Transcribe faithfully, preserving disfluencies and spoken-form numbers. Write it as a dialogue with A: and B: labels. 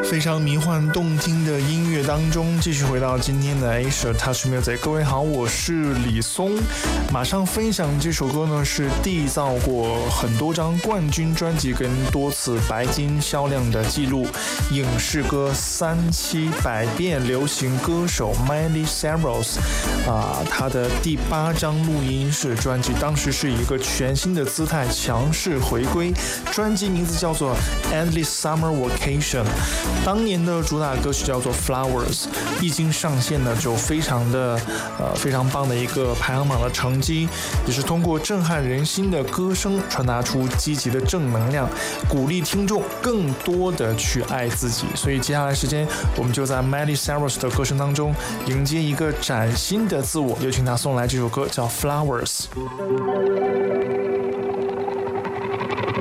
A: 非常迷幻动听的音乐当中，继续回到今天的 Asia Touch Music。各位好，我是李松，马上分享这首歌呢，是缔造过很多张冠军专辑跟多次白金销量的记录，影视歌三七百变流行歌手 Miley Cyrus 啊，他的第八张录音室专辑，当时是以一个全新的姿态强势回归，专辑名字叫做 Endless Summer Vacation。当年的主打歌曲叫做 Flowers， 一经上线呢就非常的呃非常棒的一个排行榜的成绩，也是通过震撼人心的歌声传达出积极的正能量，鼓励听众更多的去爱自己。所以接下来时间我们就在 Miley Cyrus 的歌声当中迎接一个崭新的自我，有请他送来这首歌叫 Flowers。